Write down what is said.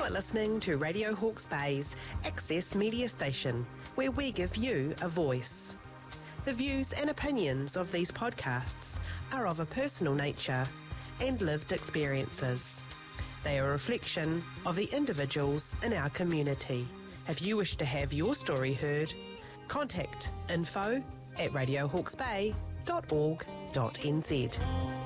are listening to Radio Hawke's Bay's Access Media Station, where we give you a voice. The views and opinions of these podcasts are of a personal nature and lived experiences. They are a reflection of the individuals in our community. If you wish to have your story heard, contact info@radiohawksbay.org.nz.